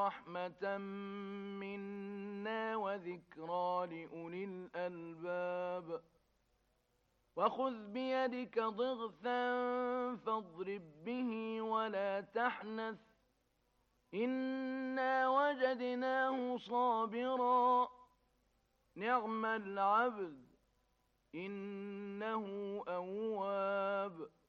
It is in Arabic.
رحمة منا وذكرى لأولي الألباب وخذ بيدك ضغثا فاضرب به ولا تحنث إنا وجدناه صابرا نعم العبد إنه أواب